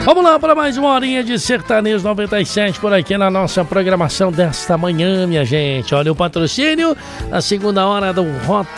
Vamos lá para mais uma horinha de Sertanejo 97 por aqui na nossa programação desta manhã, minha gente. Olha o patrocínio, a segunda hora do Rota